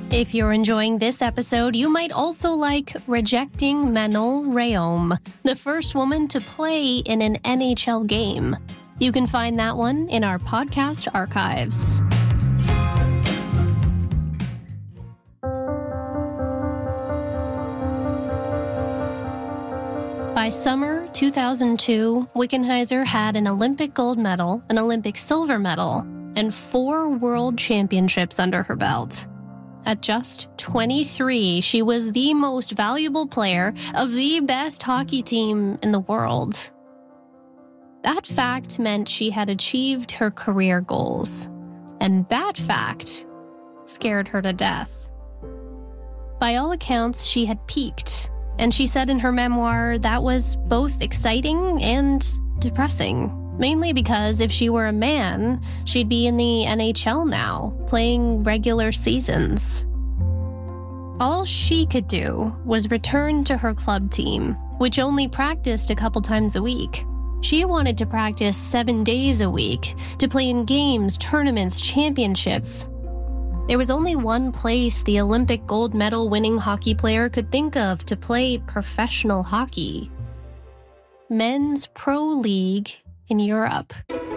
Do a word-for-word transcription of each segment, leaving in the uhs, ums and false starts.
If you're enjoying this episode, you might also like rejecting Manon Rhéaume, the first woman to play in an N H L game. You can find that one in our podcast archives. By summer two thousand two, Wickenheiser had an Olympic gold medal, an Olympic silver medal, and four world championships under her belt. At just twenty-three, she was the most valuable player of the best hockey team in the world. That fact meant she had achieved her career goals, and that fact scared her to death. By all accounts, she had peaked, and she said in her memoir that was both exciting and depressing. Mainly because if she were a man, she'd be in the N H L now, playing regular seasons. All she could do was return to her club team, which only practiced a couple times a week. She wanted to practice seven days a week, to play in games, tournaments, championships. There was only one place the Olympic gold medal winning hockey player could think of to play professional hockey: Men's Pro League in Europe.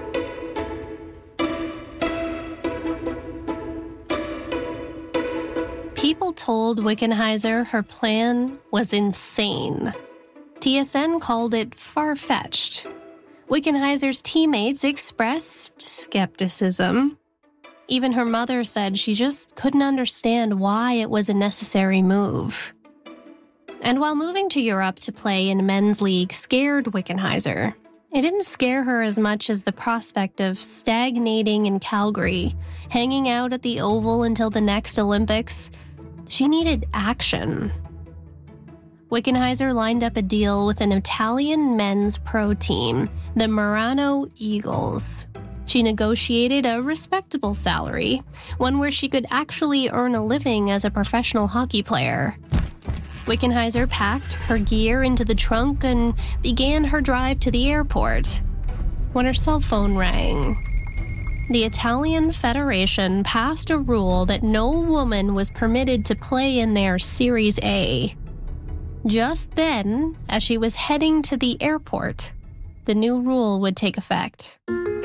People told Wickenheiser her plan was insane. T S N called it far-fetched. Wickenheiser's teammates expressed skepticism. Even her mother said she just couldn't understand why it was a necessary move. And while moving to Europe to play in men's league scared Wickenheiser, it didn't scare her as much as the prospect of stagnating in Calgary, hanging out at the Oval until the next Olympics. She needed action. Wickenheiser lined up a deal with an Italian men's pro team, the Murano Eagles. She negotiated a respectable salary, one where she could actually earn a living as a professional hockey player. Wickenheiser packed her gear into the trunk and began her drive to the airport when her cell phone rang. The Italian Federation passed a rule that no woman was permitted to play in their Series A. Just then, as she was heading to the airport, the new rule would take effect.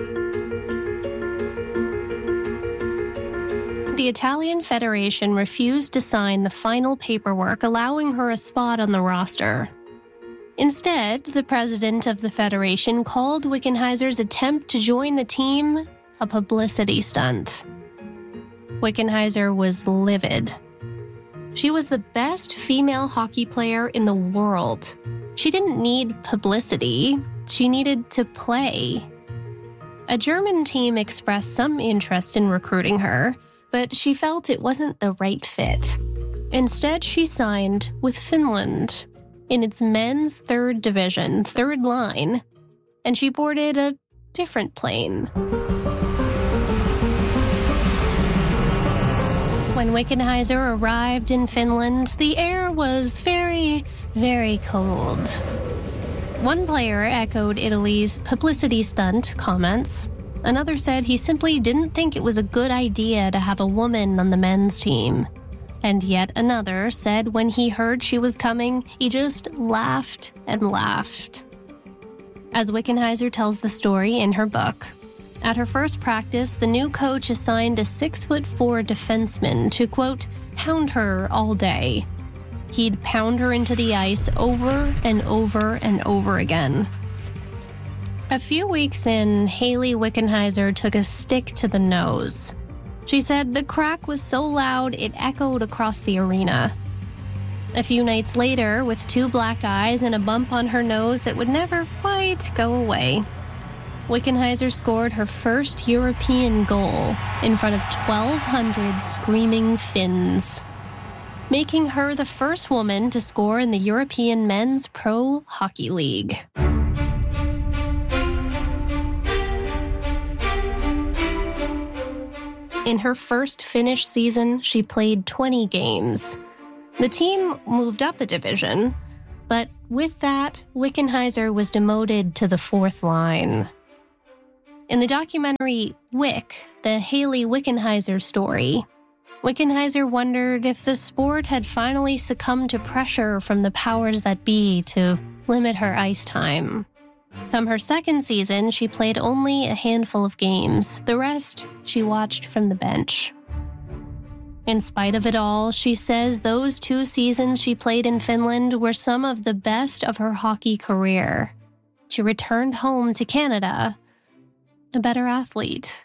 The Italian Federation refused to sign the final paperwork allowing her a spot on the roster. Instead, the president of the Federation called Wickenheiser's attempt to join the team a publicity stunt. Wickenheiser was livid. She was the best female hockey player in the world. She didn't need publicity. She needed to play. A German team expressed some interest in recruiting her, but she felt it wasn't the right fit. Instead, she signed with Finland in its men's third division, third line, and she boarded a different plane. When Wickenheiser arrived in Finland, the air was very, very cold. One player echoed Italy's publicity stunt comments. Another said he simply didn't think it was a good idea to have a woman on the men's team. And yet another said when he heard she was coming, he just laughed and laughed. As Wickenheiser tells the story in her book, at her first practice, the new coach assigned a six-foot-four defenseman to, quote, pound her all day. He'd pound her into the ice over and over and over again. A few weeks in, Hayley Wickenheiser took a stick to the nose. She said the crack was so loud it echoed across the arena. A few nights later, with two black eyes and a bump on her nose that would never quite go away, Wickenheiser scored her first European goal in front of twelve hundred screaming Finns, making her the first woman to score in the European Men's Pro Hockey League. In her first Finnish season, she played twenty games. The team moved up a division, but with that, Wickenheiser was demoted to the fourth line. In the documentary Wick, the Hayley Wickenheiser story, Wickenheiser wondered if the sport had finally succumbed to pressure from the powers that be to limit her ice time. Come her second season, she played only a handful of games. The rest, she watched from the bench. In spite of it all, she says those two seasons she played in Finland were some of the best of her hockey career. She returned home to Canada, a better athlete.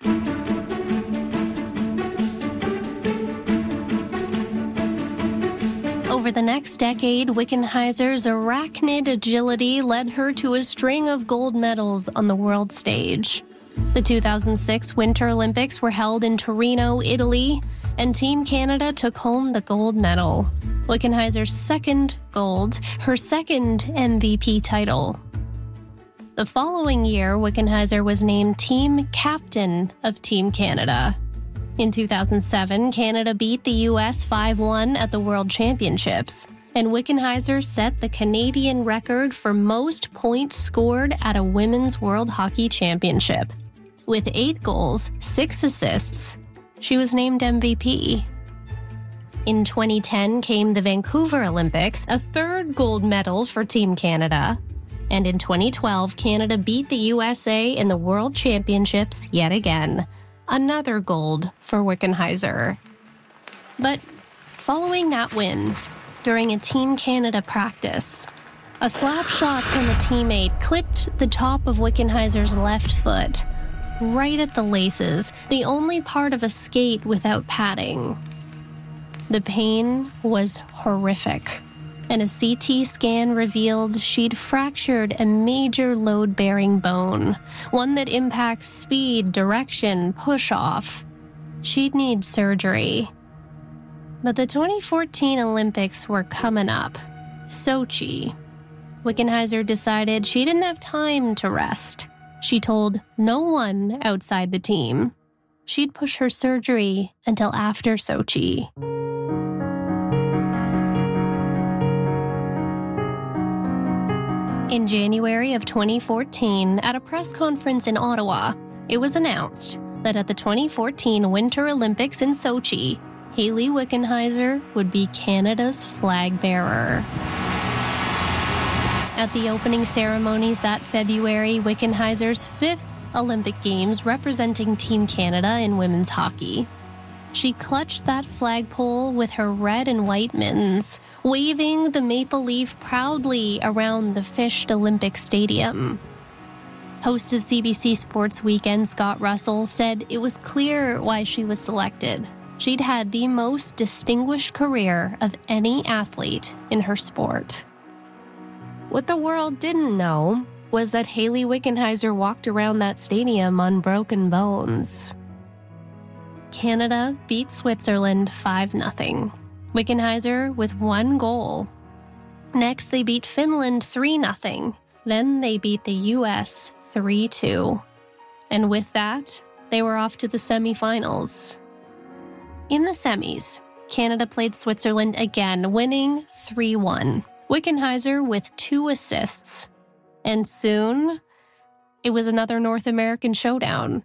Over the next decade, Wickenheiser's arachnid agility led her to a string of gold medals on the world stage. The two thousand six Winter Olympics were held in Torino, Italy, and Team Canada took home the gold medal. Wickenheiser's second gold, her second M V P title. The following year, Wickenheiser was named team captain of Team Canada. In two thousand seven, Canada beat the U S five one at the World Championships, and Wickenheiser set the Canadian record for most points scored at a Women's World Hockey Championship. With eight goals, six assists, she was named M V P. In twenty ten came the Vancouver Olympics, a third gold medal for Team Canada. And in twenty twelve, Canada beat the U S A in the World Championships yet again. Another gold for Wickenheiser. But following that win, during a Team Canada practice, a slap shot from a teammate clipped the top of Wickenheiser's left foot, right at the laces, the only part of a skate without padding. The pain was horrific, and a C T scan revealed she'd fractured a major load-bearing bone, one that impacts speed, direction, push-off. She'd need surgery. But the twenty fourteen Olympics were coming up. Sochi. Wickenheiser decided she didn't have time to rest. She told no one outside the team. She'd push her surgery until after Sochi. In January of twenty fourteen, at a press conference in Ottawa, it was announced that at the twenty fourteen Winter Olympics in Sochi, Hayley Wickenheiser would be Canada's flag bearer. At the opening ceremonies that February, Wickenheiser's fifth Olympic Games representing Team Canada in women's hockey. She clutched that flagpole with her red and white mittens, waving the maple leaf proudly around the fished Olympic Stadium. Host of C B C Sports Weekend, Scott Russell, said it was clear why she was selected. She'd had the most distinguished career of any athlete in her sport. What the world didn't know was that Hayley Wickenheiser walked around that stadium on broken bones. Canada beat Switzerland five nothing. Wickenheiser with one goal. Next, they beat Finland three nothing. Then they beat the U S three two. And with that, they were off to the semifinals. In the semis, Canada played Switzerland again, winning three one. Wickenheiser with two assists. And soon, it was another North American showdown.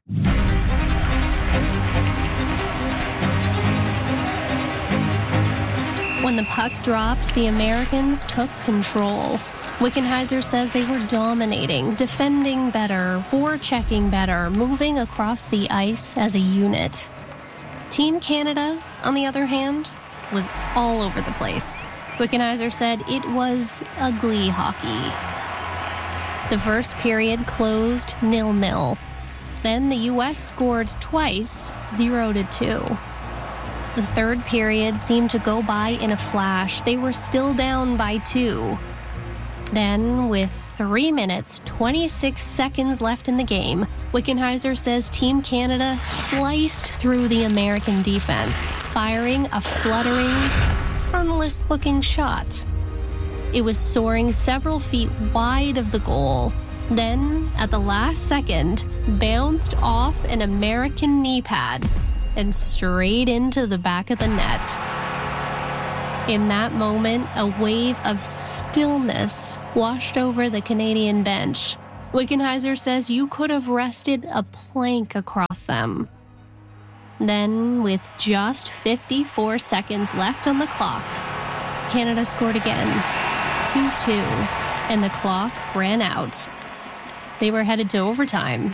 When the puck dropped, the Americans took control. Wickenheiser says they were dominating, defending better, forechecking better, moving across the ice as a unit. Team Canada, on the other hand, was all over the place. Wickenheiser said it was ugly hockey. The first period closed nil-nil. Then the U S scored twice, zero to two. The third period seemed to go by in a flash. They were still down by two. Then, with three minutes, twenty-six seconds left in the game, Wickenheiser says Team Canada sliced through the American defense, firing a fluttering, harmless-looking shot. It was soaring several feet wide of the goal. Then, at the last second, bounced off an American knee pad and straight into the back of the net. In that moment, a wave of stillness washed over the Canadian bench. Wickenheiser says you could have rested a plank across them. Then, with just fifty-four seconds left on the clock, Canada scored again, two two, and the clock ran out. They were headed to overtime.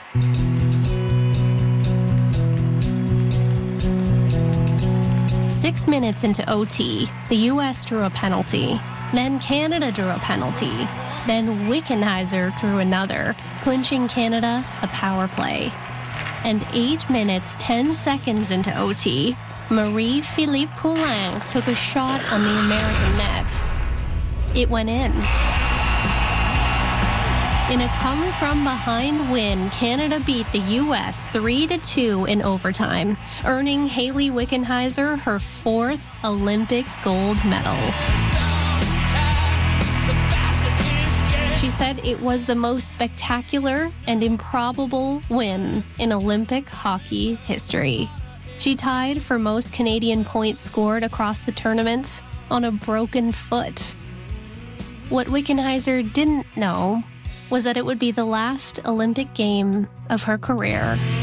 Six minutes into O T, the U S drew a penalty. Then Canada drew a penalty. Then Wickenheiser drew another, clinching Canada a power play. And eight minutes, ten seconds into O T, Marie-Philippe Poulin took a shot on the American net. It went in. In a come-from-behind win, Canada beat the U S three to two in overtime, earning Hayley Wickenheiser her fourth Olympic gold medal. She said it was the most spectacular and improbable win in Olympic hockey history. She tied for most Canadian points scored across the tournament on a broken foot. What Wickenheiser didn't know was that it would be the last Olympic game of her career.